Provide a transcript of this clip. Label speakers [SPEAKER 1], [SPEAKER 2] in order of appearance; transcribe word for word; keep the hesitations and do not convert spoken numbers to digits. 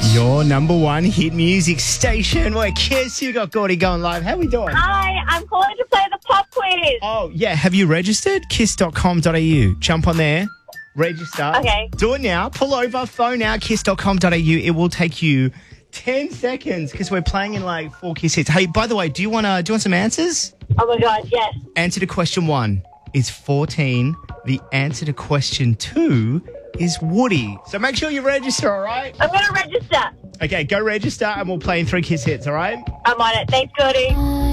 [SPEAKER 1] Your number one hit music station. Wait, Kiss, you got Gordy going live. How we doing?
[SPEAKER 2] Hi, I'm calling to play the pop quiz.
[SPEAKER 1] Oh, yeah. Have you registered? kiss dot com dot a u. Jump on there. Register.
[SPEAKER 2] Okay.
[SPEAKER 1] Do it now. Pull over. Phone out. kiss dot com dot a u. It will take you ten seconds because we're playing in like four Kiss hits. Hey, by the way, do you want to do you want some answers?
[SPEAKER 2] Oh my God, yes.
[SPEAKER 1] Answer to question one is fourteen. The answer to question two is Woody. So make sure you register, all right?
[SPEAKER 2] I'm going to register.
[SPEAKER 1] Okay, go register and we'll play in three Kiss hits, all right?
[SPEAKER 2] I'm on it. Thanks, Gordy.